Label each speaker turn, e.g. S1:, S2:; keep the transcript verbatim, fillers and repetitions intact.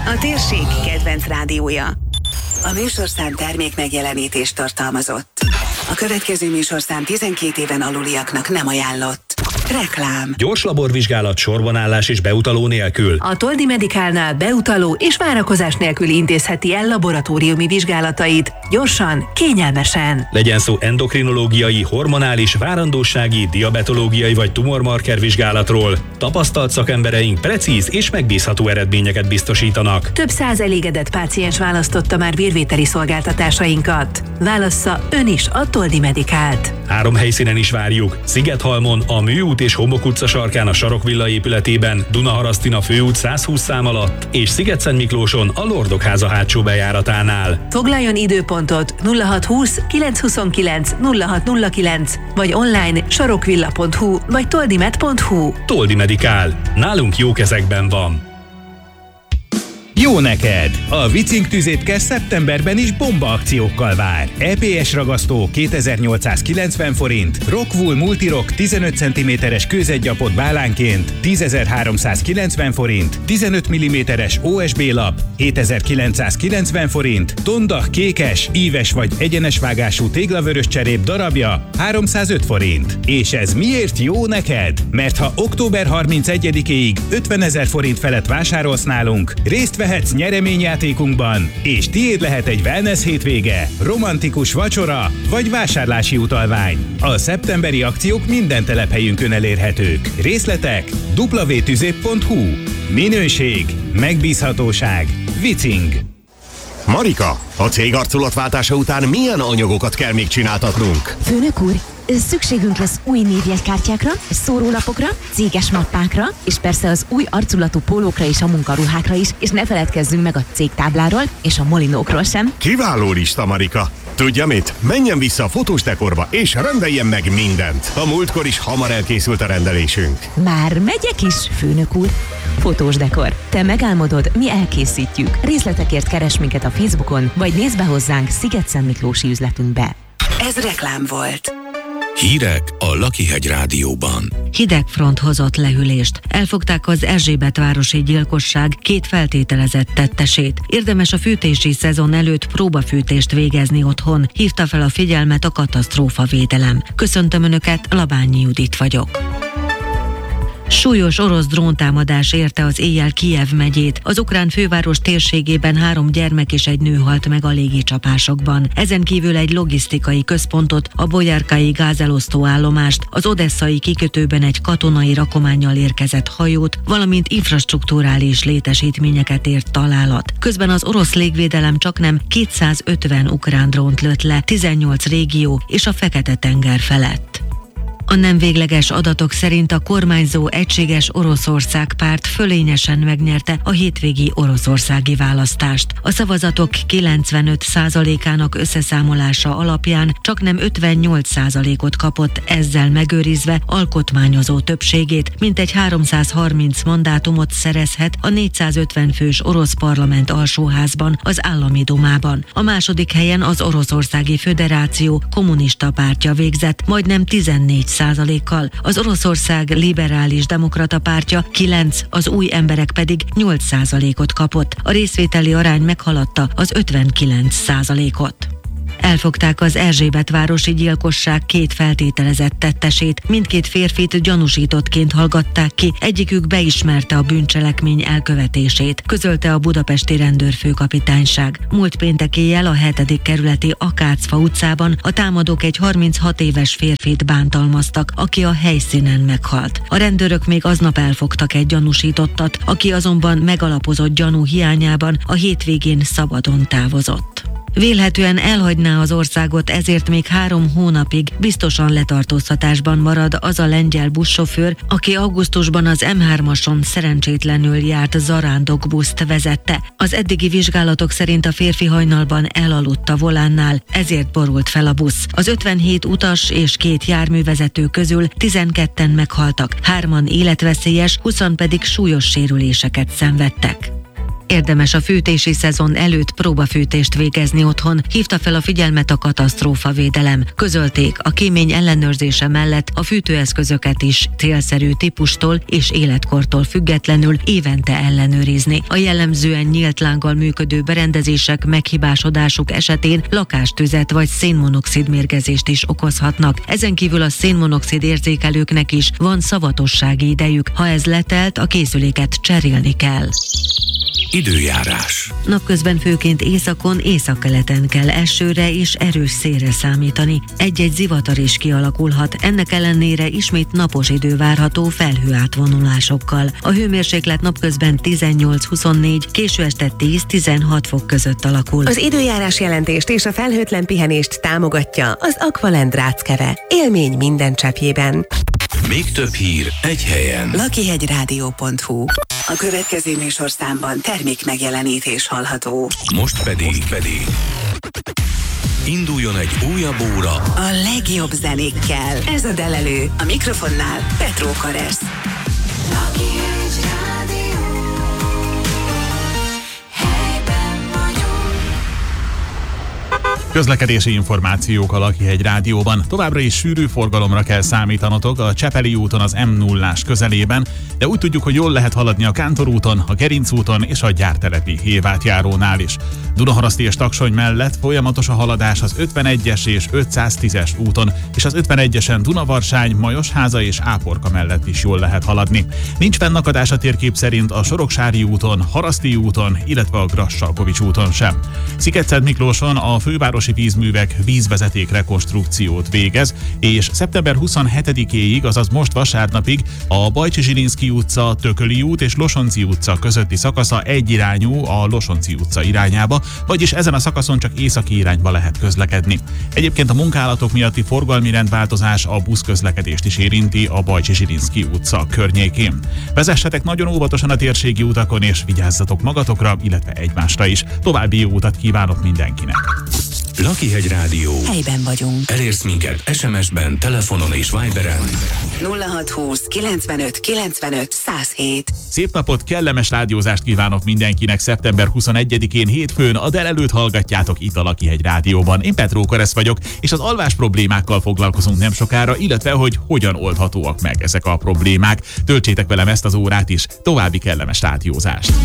S1: a térség kedvenc rádiója. A műsorszám termék megjelenítést tartalmazott. A következő műsorszám tizenkét éven aluliaknak nem ajánlott. Reklám.
S2: Gyors laborvizsgálat, sorbanállás és beutaló nélkül.
S1: A Toldi Medicalnál beutaló és várakozás nélkül intézheti el laboratóriumi vizsgálatait. Gyorsan, kényelmesen.
S2: Legyen szó endokrinológiai, hormonális, várandósági, diabetológiai vagy tumormarker vizsgálatról. Tapasztalt szakembereink precíz és megbízható eredményeket biztosítanak.
S1: Több száz elégedett páciens választotta már vérvételi szolgáltatásainkat. Válassza ön is a Toldi Medicalt.
S2: Három helyszínen is várjuk. Szigethalmon, a Műút és Homok utca sarkán a Sarokvilla épületében, Dunaharasztin főút száz húsz szám alatt, és Szigetszentmiklóson a Lordokháza hátsó bejáratánál.
S1: Foglaljon időpontot nulla hat húsz kilenc huszonkilenc nulla hat nulla kilenc vagy online sarokvilla pont hu vagy toldimed pont hu.
S2: Toldi Medicál. Nálunk jó kezekben van.
S3: Jó neked! A Vicing tüzétkes szeptemberben is bomba akciókkal vár. é pé es ragasztó kétezer-nyolcszázkilencven forint, Rockwool Multirock tizenöt centiméteres kőzetgyapot bálánként tízezer-háromszázkilencven forint, tizenöt milliméteres o es bé lap hétezer-kilencszázkilencven forint, Tondach kékes, íves vagy egyenes vágású téglavörös cserép darabja háromszázöt forint. És ez miért jó neked? Mert ha október harmincegyedikéig ötvenezer forint felett vásárolsz nálunk, részt vehetsz nyereményjátékunkban, és tiéd lehet egy wellness hétvége, romantikus vacsora vagy vásárlási utalvány. A szeptemberi akciók minden telephelyünkön elérhetők. Részletek double-u double-u double-u pont tüzép pont hu. Minőség, megbízhatóság, Vicing.
S4: Marika, a cég arculatváltása után milyen anyagokat kell még csináltatnunk?
S5: Főnök úr, szükségünk lesz új névjegykártyákra, szórólapokra, céges mappákra, és persze az új arculatú pólókra és a munkaruhákra is, és ne feledkezzünk meg a cégtábláról és a molinókról sem.
S4: Kiváló lista, Marika! Tudja mit? Menjen vissza a fotós dekorba, és rendeljen meg mindent. A múltkor is hamar elkészült a rendelésünk.
S5: Már megyek is, főnök úr. Fotós dekor. Te megálmodod, mi elkészítjük. Részletekért keres minket a Facebookon, vagy nézd be hozzánk Szigetszentmiklósi üzletünkbe.
S1: Ez reklám volt.
S6: Hírek a Lakihegy Rádióban.
S7: Hideg front hozott lehűlést. Elfogták az Erzsébetvárosi gyilkosság két feltételezett tettesét. Érdemes a fűtési szezon előtt próbafűtést végezni otthon. Hívta fel a figyelmet a katasztrófavédelem. Köszöntöm Önöket, Labányi Judit vagyok. Súlyos orosz dróntámadás érte az éjjel Kijev megyét. Az ukrán főváros térségében három gyermek és egy nő halt meg a légicsapásokban. Ezen kívül egy logisztikai központot, a Bolyarkai gázelosztó állomást, az odesszai kikötőben egy katonai rakománnyal érkezett hajót, valamint infrastrukturális létesítményeket ért találat. Közben az orosz légvédelem csaknem kétszázötven ukrán drónt lőtt le tizennyolc régió és a Fekete-tenger felett. A nem végleges adatok szerint a kormányzó Egységes Oroszország párt fölényesen megnyerte a hétvégi oroszországi választást. A szavazatok kilencvenöt százalékának összeszámolása alapján csaknem ötvennyolc százalékot kapott, ezzel megőrizve alkotmányozó többségét, mintegy háromszázharminc mandátumot szerezhet a négyszázötven fős orosz parlament alsóházban, az állami dumában. A második helyen az Oroszországi Föderáció kommunista pártja végzett, majdnem tizennégy százalékkal, az Oroszország Liberális Demokrata pártja kilenc, az Új Emberek pedig nyolc százalékot kapott. A részvételi arány meghaladta az ötvenkilenc százalékot. Elfogták az Erzsébetvárosi gyilkosság két feltételezett tettesét, mindkét férfit gyanúsítottként hallgatták ki, egyikük beismerte a bűncselekmény elkövetését, közölte a budapesti rendőrfőkapitányság. Múlt péntek éjjel a hetedik kerületi Akácfa utcában a támadók egy harminchat éves férfit bántalmaztak, aki a helyszínen meghalt. A rendőrök még aznap elfogtak egy gyanúsítottat, aki azonban megalapozott gyanú hiányában a hétvégén szabadon távozott. Vélhetően elhagyná az országot, ezért még három hónapig biztosan letartóztatásban marad az a lengyel buszsofőr, aki augusztusban az em hármason szerencsétlenül járt zarándokbuszt vezette. Az eddigi vizsgálatok szerint a férfi hajnalban elaludt a volánnál, ezért borult fel a busz. Az ötvenhét utas és két járművezető közül tizenketten meghaltak, hárman életveszélyes, húszan pedig súlyos sérüléseket szenvedtek. Érdemes a fűtési szezon előtt próbafűtést végezni otthon, hívta fel a figyelmet a katasztrófavédelem. Közölték, a kémény ellenőrzése mellett a fűtőeszközöket is célszerű típustól és életkortól függetlenül évente ellenőrizni. A jellemzően nyílt lánggal működő berendezések meghibásodásuk esetén lakástüzet vagy szénmonoxid mérgezést is okozhatnak. Ezen kívül a szénmonoxid érzékelőknek is van szavatossági idejük, ha ez letelt, a készüléket cserélni kell.
S6: Időjárás.
S7: Napközben főként északon, északkeleten kell esőre és erős szélre számítani. Egy-egy zivatar is kialakulhat, ennek ellenére ismét napos idő várható felhőátvonulásokkal. A hőmérséklet napközben tizennyolc-huszonnégy, késő este tíz-tizenhat fok között alakul.
S8: Az időjárás jelentést és a felhőtlen pihenést támogatja az Aqualend Ráckeve. Élmény minden cseppjében.
S6: Még több hír egy helyen.
S1: lakihegyrádió pont hu. A következő műsorszámban termék megjelenítés hallható.
S6: Most pedig, pedig induljon egy újabb óra
S1: A legjobb zenékkel. Ez a delelő. A mikrofonnál Petró Karesz.
S9: Közlekedési információk a Lakihegy Rádióban. Továbbra is sűrű forgalomra kell számítanotok a Csepeli úton az em nullás közelében, de úgy tudjuk, hogy jól lehet haladni a Kántor úton, a Gerinc úton és a Gyártelepi hévátjárónál is. Dunaharaszti és Taksony mellett folyamatos a haladás az ötvenegyes és ötszáztízes úton, és az ötvenegyesen Dunavarsány, Majosháza és Áporka mellett is jól lehet haladni. Nincs fennakadás a térkép szerint a Soroksári úton, Haraszti úton, illetve a Grassalkovics úton sem. Szigetszent Miklóson a fővárosi vízművek vízvezeték rekonstrukciót végez, és szeptember huszonhetedikéig, azaz most vasárnapig a Bajcsy-Zsilinszky utca, Tököli út és Losonczy utca közötti szakasza egyirányú a Losonczy utca irányába, vagyis ezen a szakaszon csak északi irányba lehet közlekedni. Egyébként a munkálatok miatti forgalmi rendváltozás a buszközlekedést is érinti a Bajcsy-Zsilinszky utca környékén. Vezessetek nagyon óvatosan a térségi utakon, és vigyázzatok magatokra, illetve egymásra is. További jó utat kívánok mindenkinek!
S6: Lakihegy Rádió.
S1: Helyben vagyunk.
S6: Elérsz minket es em es-ben, telefonon és Viberen.
S1: nulla hat húsz kilencvenöt kilencvenöt száz hét.
S9: Szép napot, kellemes rádiózást kívánok mindenkinek szeptember huszonegyedikén hétfőn. A délelőtt hallgatjátok itt a Lakihegy Rádióban. Én Petró Karesz vagyok, és az alvás problémákkal foglalkozunk nem sokára, illetve hogy hogyan oldhatóak meg ezek a problémák. Töltsétek velem ezt az órát is. További kellemes rádiózást.